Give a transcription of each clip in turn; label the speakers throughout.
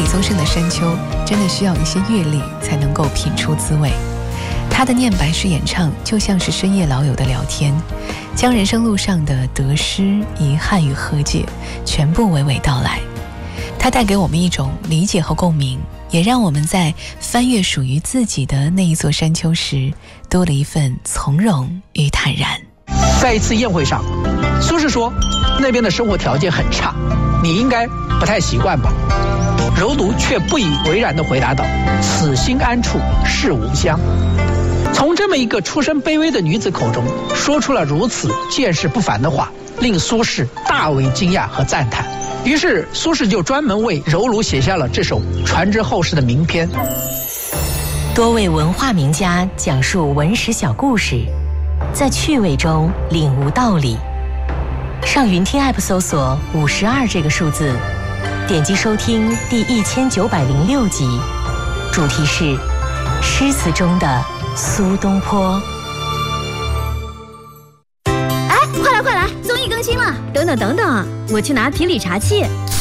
Speaker 1: 宗盛的山丘真的需要一些阅历才能够品出滋味。他的念白式演唱就像是深夜老友的聊天，将人生路上的得失、遗憾与和解全部娓娓道来。他带给我们一种理解和共鸣，也让我们在翻越属于自己的那一座山丘时，多了一份从容与坦然。
Speaker 2: 在一次宴会上，苏轼说，那边的生活条件很差，你应该不太习惯吧？柔独却不以为然地回答道，此心安处是吾乡。从这么一个出身卑微的女子口中说出了如此见识不凡的话，令苏轼大为惊讶和赞叹。于是苏轼就专门为柔儒写下了这首传之后世的名篇。
Speaker 3: 多位文化名家讲述文史小故事，在趣味中领悟道理。上云听 App 搜索52这个数字，点击收听第1906集，主题是诗词中的苏东坡。
Speaker 4: 哎，快来快来，综艺更新了！等等，我去拿皮里茶器。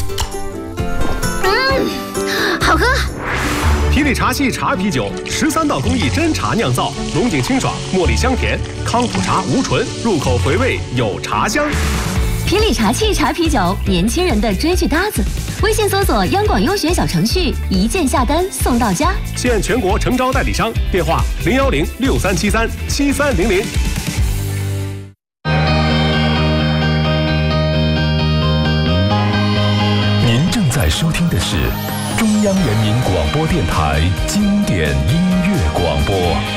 Speaker 4: 好喝。
Speaker 5: 皮里茶器茶啤酒，13道工艺真茶酿造，浓紧清爽，茉莉香甜，康普茶无醇，入口回味有茶香。
Speaker 4: 皮里茶器茶啤酒，年轻人的追剧搭子。微信搜索央广优选小程序，一键下单送到家。
Speaker 5: 现全国诚招代理商，电话01063737300。
Speaker 6: 您正在收听的是中央人民广播电台经典音乐广播。